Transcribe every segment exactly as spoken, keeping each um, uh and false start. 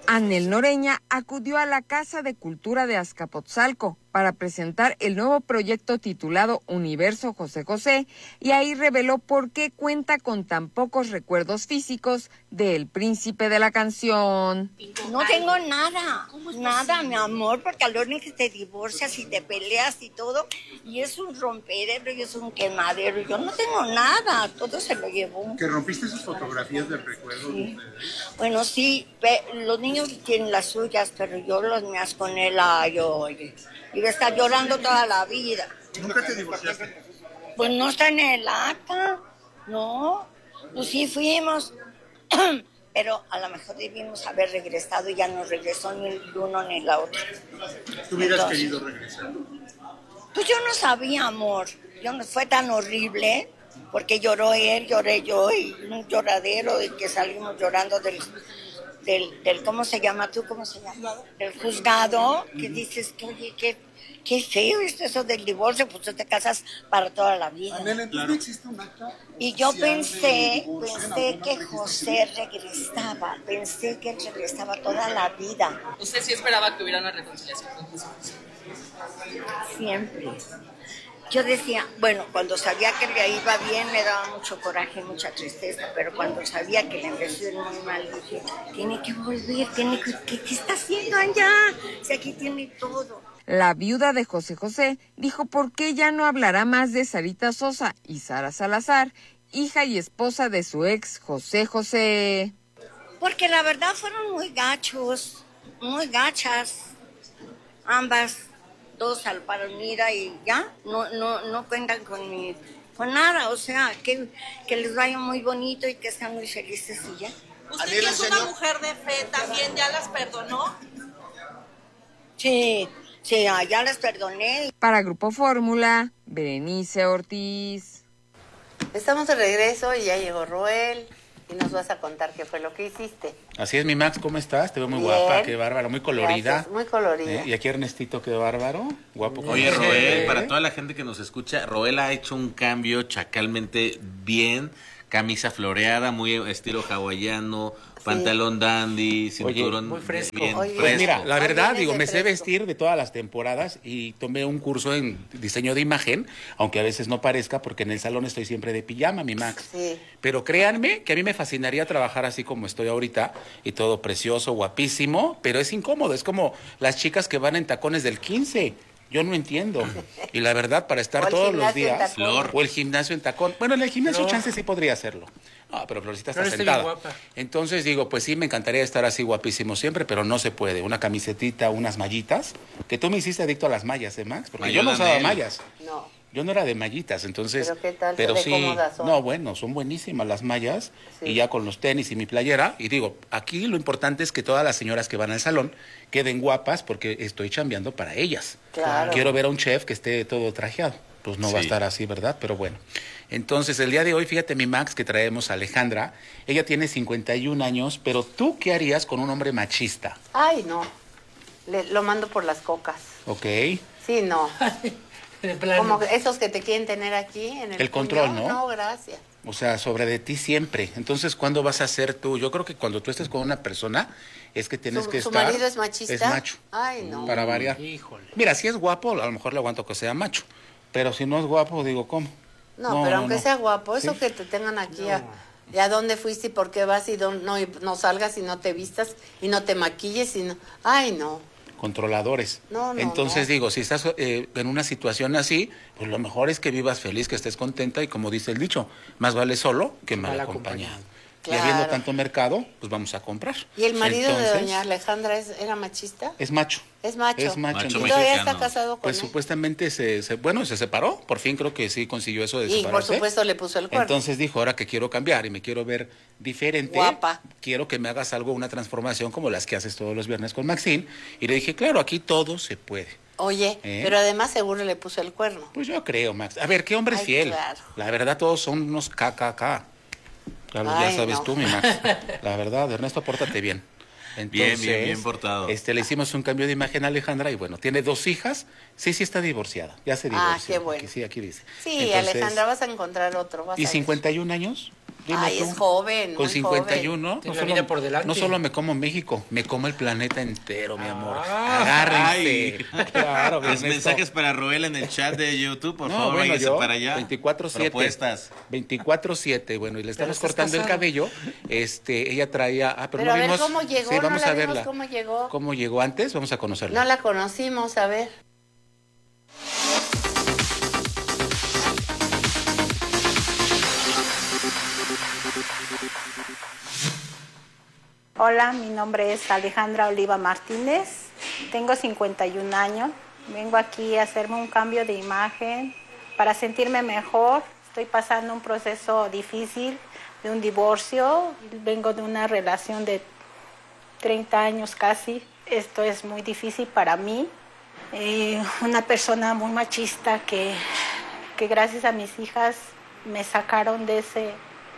Anel Noreña acudió a la Casa de Cultura de Azcapotzalco para presentar el nuevo proyecto titulado Universo José José, y ahí reveló por qué cuenta con tan pocos recuerdos físicos del príncipe de la canción. No tengo nada, nada, mi amor, porque al hora que te divorcias y te peleas y todo, y es un rompedero y es un quemadero, yo no tengo nada, todo se lo llevó. ¿Que rompiste sus fotografías del recuerdo? Sí. Bueno, sí, los niños tienen las suyas, pero yo las mías con él, ay, oye, iba a estar llorando toda la vida. ¿Nunca te divorciaste? Pues no está en el acta, no, pues sí fuimos, pero a lo mejor debimos haber regresado y ya no regresó ni el uno ni la otra. ¿Tú hubieras Entonces, querido regresar? Pues yo no sabía, amor, yo no fue tan horrible, porque lloró él, lloré yo, y un lloradero, y que salimos llorando del... Del, del, ¿cómo se llama tú? ¿Cómo se llama? Del juzgado, que dices que, oye, qué, qué feo esto, eso del divorcio, pues tú te casas para toda la vida. Anel, claro. ¿Existe un acta? Y yo pensé, pensé que José regresaba, pensé que él regresaba toda la vida. ¿Usted sí esperaba que hubiera una reconciliación con José? Siempre. Yo decía, bueno, cuando sabía que le iba bien me daba mucho coraje, mucha tristeza, pero cuando sabía que le empezó a ir muy mal, dije, tiene que volver, tiene que, ¿qué, qué está haciendo allá? Si aquí tiene todo. La viuda de José José dijo por qué ya no hablará más de Sarita Sosa y Sara Salazar, hija y esposa de su ex José José. Porque la verdad fueron muy gachos, muy gachas, ambas. Dos al palmira y ya, no, no, no cuentan con mi, con nada, o sea, que, que les vaya muy bonito y que sean muy felices y ya. ¿Usted que es una mujer de fe, también ya las perdonó? Sí, sí, ya las perdoné. Para Grupo Fórmula, Berenice Ortiz. Estamos de regreso y ya llegó Roel. Y nos vas a contar qué fue lo que hiciste. Así es, mi Max, ¿cómo estás? Te veo muy Bien. guapa, qué bárbaro, muy colorida. Gracias, muy colorida. ¿Eh? Y aquí Ernestito, qué bárbaro, guapo. Oye, como Roel, siempre. para toda la gente que nos escucha, Roel ha hecho un cambio chacalmente bien, camisa floreada, muy estilo hawaiano, sí. Pantalón dandy, cinturón. Oye, muy fresco. Bien Oye, fresco. Pues mira, la verdad, Oye, digo, me fresco. sé vestir de todas las temporadas y tomé un curso en diseño de imagen, aunque a veces no parezca, porque en el salón estoy siempre de pijama, mi Max. Sí. Pero créanme que a mí me fascinaría trabajar así como estoy ahorita y todo precioso, guapísimo, pero es incómodo, es como las chicas que van en tacones del quince. Yo no entiendo. Y la verdad, para estar todos los días. Flor. O el gimnasio en tacón. Bueno, en el gimnasio Flor. chance sí podría hacerlo. Ah, pero Florcita está Flor está sentada. bien guapa. Entonces digo, pues sí, me encantaría estar así guapísimo siempre, pero no se puede. Una camisetita, unas mallitas. Que tú me hiciste adicto a las mallas, ¿eh, Max? Porque yo no Mayola usaba Nel. mallas. No. Yo no era de mallitas, entonces... ¿Pero qué tal? Pero ¿De sí, cómodas son? no, bueno, son buenísimas las mallas. Sí. Y ya con los tenis y mi playera. Y digo, aquí lo importante es que todas las señoras que van al salón queden guapas porque estoy chambeando para ellas. Claro. Quiero ver a un chef que esté todo trajeado. Pues no va a Sí. estar así, ¿verdad? Pero bueno. Entonces, el día de hoy, fíjate, mi Max, que traemos a Alejandra. Ella tiene cincuenta y un años, pero ¿tú qué harías con un hombre machista? Ay, no. Le- lo mando por las cocas. ¿Ok? Sí, no. De plano. Como que esos que te quieren tener aquí en el El control, puño. ¿no? No, gracias. O sea, sobre de ti siempre. Entonces, ¿cuándo vas a ser tú? Yo creo que cuando tú estés con una persona, es que tienes ¿Su, que su estar... marido es machista? Es macho. Ay, no. Para variar. Híjole. Mira, si es guapo, a lo mejor le aguanto que sea macho. Pero si no es guapo, digo, ¿cómo? No, No, pero no, aunque no. sea guapo, eso ¿Sí? que te tengan aquí a, y a dónde fuiste y por qué vas y dónde, no, y no salgas y no te vistas y no te maquilles y no... Ay, no. Controladores. No, no, Entonces no. digo, si estás eh, en una situación así, pues lo mejor es que vivas feliz, que estés contenta y como dice el dicho, más vale solo que mal Mal acompañado. acompañado. Y habiendo Claro. tanto mercado, pues vamos a comprar. ¿Y el marido de Entonces, doña Alejandra es, era machista? Es macho. Es macho. Es macho. Macho ¿Y entonces, todavía mexicano. está casado con pues él? supuestamente se, se, bueno, se separó, por fin creo que sí consiguió eso de Y por separarse. supuesto le puso el cuerno. Entonces dijo, ahora que quiero cambiar y me quiero ver diferente, Guapa. quiero que me hagas algo, una transformación como las que haces todos los viernes con Maxine. Y le dije, claro, aquí todo se puede. Oye, ¿Eh? pero además seguro le puso el cuerno. Pues yo creo, Max. A ver, ¿qué hombre es Ay, fiel? claro. La verdad, todos son unos K K K. Claro, Ay, ya sabes no. tú, mi Max. La verdad, Ernesto, pórtate bien. Bien, bien, bien portado. Este, le hicimos un cambio de imagen a Alejandra y bueno, tiene dos hijas. Sí, sí está divorciada. Ya se Ah, divorció. qué bueno. Aquí, sí, aquí dice. Sí, Entonces, Alejandra, vas a encontrar otro. Vas ¿Y a ver. cincuenta y un años? Dime Ay, tú. es joven, Con muy cincuenta y joven. uno, Tiene no la vida solo, por delante. no solo me como México, me como el planeta entero, mi amor. Ah. Agárrense. Claro, Los Ernesto. mensajes para Roel en el chat de YouTube, por No, favor, bueno, váyanse yo, para allá. veinticuatro siete. Propuestas. veinticuatro siete, bueno, y le estamos estás cortando el casado. cabello. Este, ella traía, ah, pero, Pero no a ver vimos. cómo llegó, Sí, no vamos la a vimos verla. cómo llegó. ¿Cómo llegó antes? Vamos a conocerla. No la conocimos, a ver. Hola, mi nombre es Alejandra Oliva Martínez, tengo cincuenta y un años, vengo aquí a hacerme un cambio de imagen para sentirme mejor. Estoy pasando un proceso difícil de un divorcio, vengo de una relación de treinta años casi. Esto es muy difícil para mí. Eh, una persona muy machista que, que gracias a mis hijas me sacaron de ese,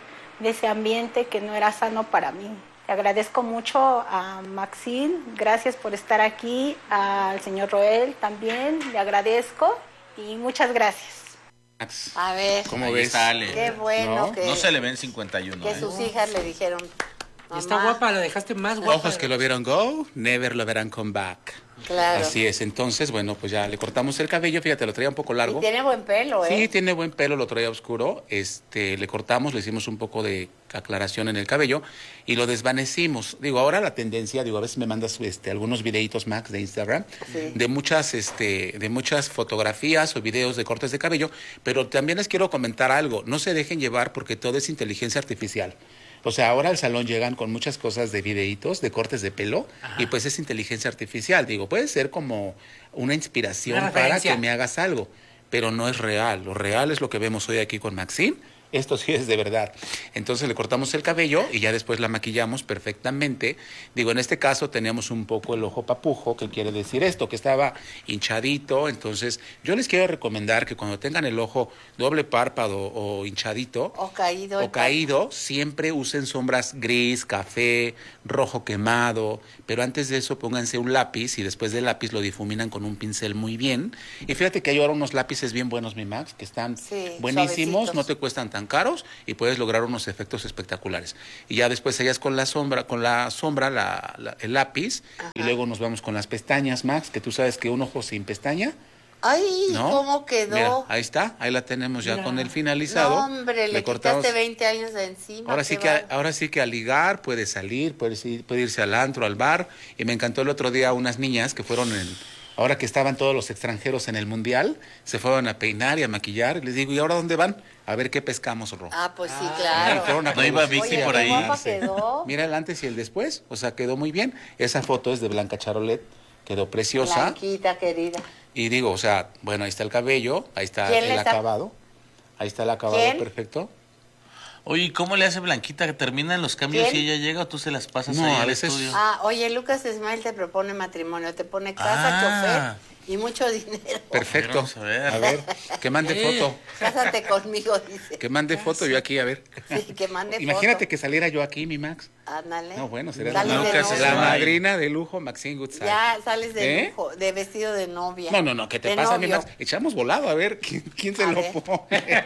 de ese ambiente que no era sano para mí. Le agradezco mucho a Maxine, gracias por estar aquí, al señor Roel también, le agradezco y muchas gracias. Max, A ver. ¿cómo Ahí ves? está Ale. Qué bueno ¿No? que, No se le ven cincuenta y uno, que ¿eh? sus hijas le dijeron. Y está "Mamá". guapa, la dejaste más guapa. Ojos que lo vieron go, never lo verán come back. Claro. Así es, entonces, bueno, pues ya le cortamos el cabello, fíjate, lo traía un poco largo. Y tiene buen pelo, ¿eh? Sí, tiene buen pelo, lo traía oscuro. Este, le cortamos, le hicimos un poco de aclaración en el cabello y lo desvanecimos. Digo, ahora la tendencia, digo, a veces me mandas este, algunos videitos, Max, de Instagram, Sí. de muchas, este, de muchas fotografías o videos de cortes de cabello, pero también les quiero comentar algo, no se dejen llevar porque todo es inteligencia artificial. O sea, ahora al salón llegan con muchas cosas de videitos, de cortes de pelo, y pues es inteligencia artificial. Digo, puede ser como una inspiración Una para referencia. que me hagas algo, pero no es real. Lo real es lo que vemos hoy aquí con Maxine. Esto sí es de verdad. Entonces le cortamos el cabello y ya después la maquillamos perfectamente. Digo, en este caso teníamos un poco el ojo papujo, que quiere decir esto, que estaba hinchadito. Entonces yo les quiero recomendar que cuando tengan el ojo doble párpado o hinchadito O caído. el o caído, siempre usen sombras gris, café, rojo quemado, pero antes de eso pónganse un lápiz y después del lápiz lo difuminan con un pincel muy bien. Y fíjate que hay ahora unos lápices bien buenos, mi Max, que están Sí, buenísimos, suavecitos. no te cuestan tan caros y puedes lograr unos efectos espectaculares. Y ya después sellas con la sombra, con la sombra, la, la- el lápiz, y luego nos vamos con las pestañas, Max, que tú sabes que un ojo sin pestaña, Ay, ¿no? ¿cómo quedó? Mira, ahí está, ahí la tenemos ya Mira. con el finalizado. No, hombre, le, cortamos- quitaste veinte años de encima. Ahora qué sí, que, bárbaro. ahora sí que a ligar, puede salir, puede, ir- puede irse al antro, al bar. Y me encantó el otro día unas niñas que fueron, en, ahora que estaban todos los extranjeros en el Mundial, se fueron a peinar y a maquillar. Y les digo, ¿y ahora dónde van? A ver qué pescamos, Ro. Ah, pues sí, Y claro. fueron a No iba producir Vicky y a por Oye, ahí. qué guapa peinarse. quedó. Mira el antes y el después, o sea, quedó muy bien. Esa foto es de Blanca Charolet, quedó preciosa. Blanquita, querida. Y digo, o sea, bueno, ahí está el cabello, ahí está ¿Quién el le está- acabado. Ahí está el acabado ¿Quién? perfecto. Oye, ¿y cómo le hace Blanquita que terminan los cambios ¿Quién? y ella llega o tú se las pasas No, ahí a al veces- estudio? Ah, oye, Lucas Ismael te propone matrimonio, te pone casa, Ah. chofer y mucho dinero. Perfecto. Vamos a ver. A ver, que mande Sí. foto. Cásate conmigo, dice. Que mande foto yo aquí, a ver. Sí, que mande Imagínate foto. que saliera yo aquí, mi Max. Ándale. No, bueno, sería Sales la, de Lucas novio. la Ismael. madrina de lujo, Maxine Goodside. Ya sales de ¿Eh? lujo, de vestido de novia. No, no, no, ¿qué te De pasa, mi novio. Max? Echamos volado, a ver, ¿quién, quién se A lo ver. pone?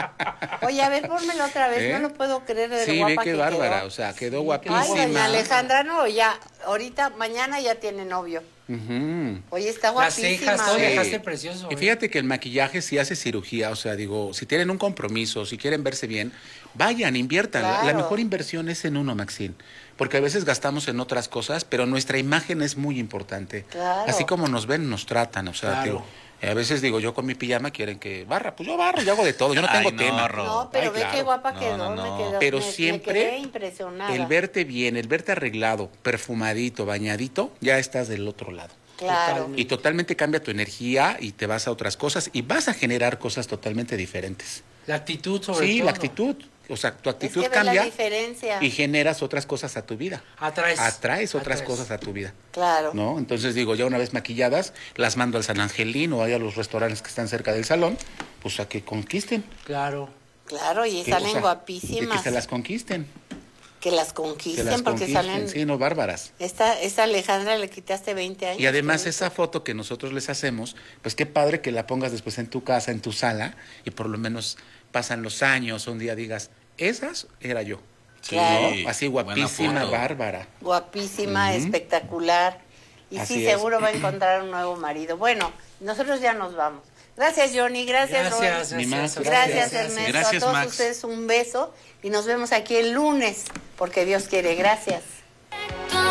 Oye, a ver, pónmelo otra vez, ¿Eh? no lo puedo creer de lo Sí, ve guapa qué que bárbara, quedó. o sea, quedó Ay, guapísima. doña Alejandra, no, ya, ahorita, mañana ya tiene novio. Ujú. Oye, está Las guapísima. cejas, todo ¿eh? dejaste precioso. Y ¿eh? fíjate que el maquillaje sí hace cirugía, o sea, digo, si tienen un compromiso, si quieren verse bien, vayan, inviertan. La- La Claro. mejor inversión es en uno, Maxine, porque a veces gastamos en otras cosas, pero nuestra imagen es muy importante. Claro. Así como nos ven, nos tratan, o sea, Claro. digo, a veces digo, yo con mi pijama quieren que barra, pues yo barro, yo hago de todo, yo no Ay, tengo no, tema. Ro. No, pero Ay, ve claro. qué guapa No, quedó, no, me no. quedó. Pero me- me siempre quedé impresionada. el verte bien, el verte arreglado, perfumadito, bañadito, ya estás del otro lado. Claro. Y totalmente cambia tu energía y te vas a otras cosas y vas a generar cosas totalmente diferentes. La actitud sobre Sí, todo. la actitud. O sea, tu Es actitud que ve la cambia diferencia. y generas otras cosas a tu vida. Atraes. Atraes otras Atraes. cosas a tu vida. Claro. ¿No? Entonces digo, ya una vez maquilladas, las mando al San Angelín o ahí a los restaurantes que están cerca del salón, pues a que conquisten. Claro. Claro, y Que, salen o sea, guapísimas. de que se las conquisten. Que las Se conquisten las porque conquisten. salen. Sí, no, bárbaras. Esta, esta Alejandra le quitaste veinte años. Y además qué esa foto que nosotros les hacemos, pues qué padre que la pongas después en tu casa, en tu sala, y por lo menos pasan los años, un día digas, esas era yo. Claro. ¿no? Así buena guapísima, foto. bárbara. Guapísima, Ujú. espectacular. Y Así sí, es. seguro va a encontrar un nuevo marido. Bueno, nosotros ya nos vamos. Gracias, Johnny. Gracias, Roy. Gracias, Ni más, gracias. Gracias, Gracias. Ernesto. Gracias, a todos Max. ustedes un beso y nos vemos aquí el lunes, porque Dios quiere. Gracias.